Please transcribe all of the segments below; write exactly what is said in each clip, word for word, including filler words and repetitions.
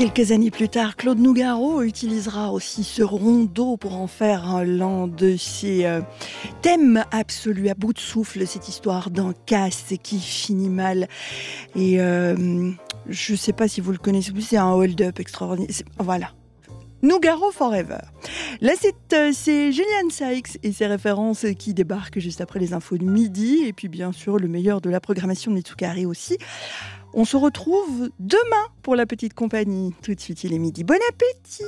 Quelques années plus tard, Claude Nougaro utilisera aussi ce rondeau pour en faire l'un de ses euh, thèmes absolus, à bout de souffle, cette histoire d'un casse qui finit mal. Et euh, je ne sais pas si vous le connaissez, c'est un hold-up extraordinaire. C'est, voilà. Nougaro Forever. Là, c'est, euh, c'est Julian Sykes et ses références qui débarquent juste après les infos de midi. Et puis, bien sûr, le meilleur de la programmation de Mitsukari aussi. On se retrouve demain pour la petite compagnie. Tout de suite, il est midi. Bon appétit!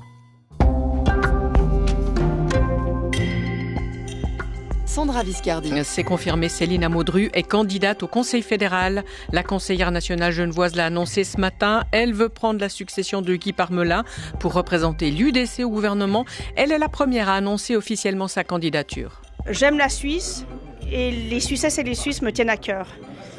Sandra Viscardi. C'est confirmé, Céline Amodru est candidate au Conseil fédéral. La conseillère nationale genevoise l'a annoncé ce matin. Elle veut prendre la succession de Guy Parmelin pour représenter l'U D C au gouvernement. Elle est la première à annoncer officiellement sa candidature. J'aime la Suisse et les Suissesses et les Suisses me tiennent à cœur.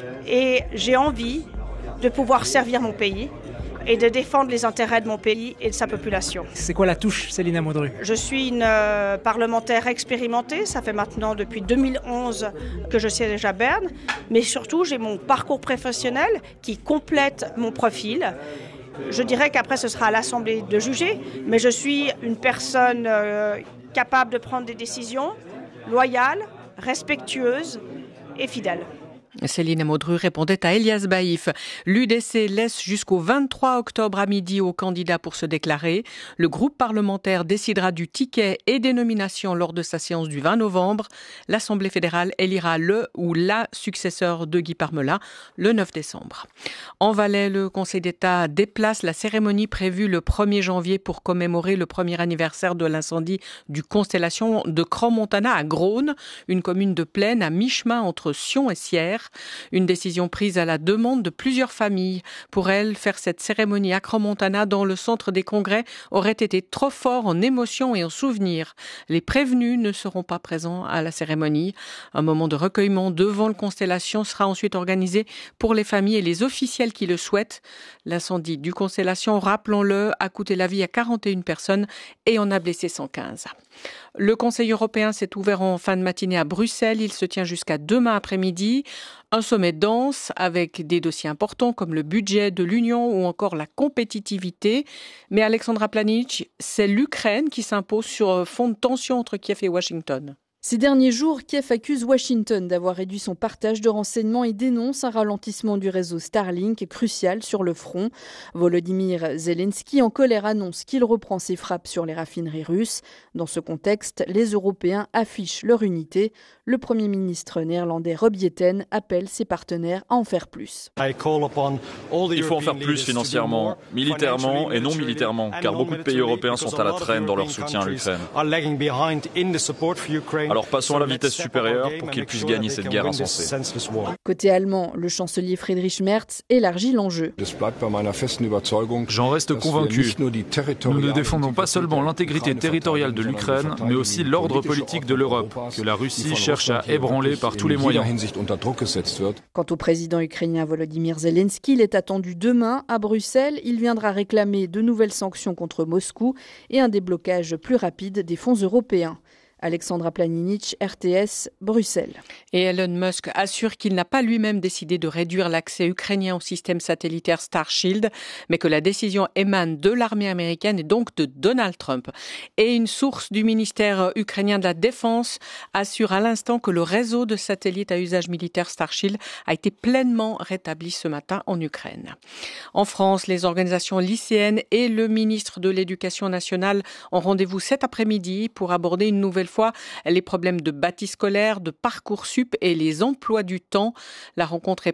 Et j'ai envie de pouvoir servir mon pays et de défendre les intérêts de mon pays et de sa population. C'est quoi la touche, Céline Amodru ? Je suis une euh, parlementaire expérimentée, ça fait maintenant depuis deux mille onze que je siège à Berne, mais surtout j'ai mon parcours professionnel qui complète mon profil. Je dirais qu'après ce sera à l'Assemblée de juger, mais je suis une personne euh, capable de prendre des décisions loyales, respectueuses et fidèles. Céline Amodru répondait à Elias Baïf. L'U D C laisse jusqu'au vingt-trois octobre à midi aux candidats pour se déclarer. Le groupe parlementaire décidera du ticket et des nominations lors de sa séance du vingt novembre. L'Assemblée fédérale élira le ou la successeur de Guy Parmelin le neuf décembre. En Valais, le Conseil d'État déplace la cérémonie prévue le premier janvier pour commémorer le premier anniversaire de l'incendie du Constellation de Crans-Montana à Grosne, une commune de plaine à mi-chemin entre Sion et Sierre. Une décision prise à la demande de plusieurs familles. Pour elles, faire cette cérémonie à Crans-Montana dans le centre des congrès aurait été trop fort en émotion et en souvenirs. Les prévenus ne seront pas présents à la cérémonie. Un moment de recueillement devant le Constellation sera ensuite organisé pour les familles et les officiels qui le souhaitent. L'incendie du Constellation, rappelons-le, a coûté la vie à quarante et une personnes et en a blessé cent quinze. Le Conseil européen s'est ouvert en fin de matinée à Bruxelles. Il se tient jusqu'à demain après-midi. Un sommet dense avec des dossiers importants comme le budget de l'Union ou encore la compétitivité. Mais Alexandra Planic, c'est l'Ukraine qui s'impose sur fond de tension entre Kiev et Washington. Ces derniers jours, Kiev accuse Washington d'avoir réduit son partage de renseignements et dénonce un ralentissement du réseau Starlink crucial sur le front. Volodymyr Zelensky, en colère, annonce qu'il reprend ses frappes sur les raffineries russes. Dans ce contexte, les Européens affichent leur unité. Le Premier ministre néerlandais Rob Jetten appelle ses partenaires à en faire plus. Il faut en faire plus financièrement, militairement et non militairement, car beaucoup de pays européens sont à la traîne dans leur soutien à l'Ukraine. Alors passons à la vitesse supérieure pour qu'ils puissent gagner cette guerre insensée. Côté allemand, le chancelier Friedrich Merz élargit l'enjeu. J'en reste convaincu. Nous ne défendons pas seulement l'intégrité territoriale de l'Ukraine, mais aussi l'ordre politique de l'Europe, que la Russie cherche à ébranler par tous les moyens. Quant au président ukrainien Volodymyr Zelensky, il est attendu demain à Bruxelles. Il viendra réclamer de nouvelles sanctions contre Moscou et un déblocage plus rapide des fonds européens. Alexandra Planinic, R T S, Bruxelles. Et Elon Musk assure qu'il n'a pas lui-même décidé de réduire l'accès ukrainien au système satellitaire Starshield, mais que la décision émane de l'armée américaine et donc de Donald Trump. Et une source du ministère ukrainien de la Défense assure à l'instant que le réseau de satellites à usage militaire Starshield a été pleinement rétabli ce matin en Ukraine. En France, les organisations lycéennes et le ministre de l'Éducation nationale ont rendez-vous cet après-midi pour aborder une nouvelle fois les problèmes de bâti scolaire, de Parcoursup et les emplois du temps. La rencontre est